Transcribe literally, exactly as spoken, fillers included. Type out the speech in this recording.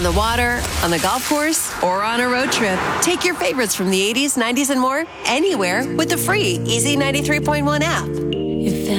On the water, on the golf course, or on a road trip. Take your favorites from the eighties, nineties, and more anywhere with the free Easy ninety-three point one app. If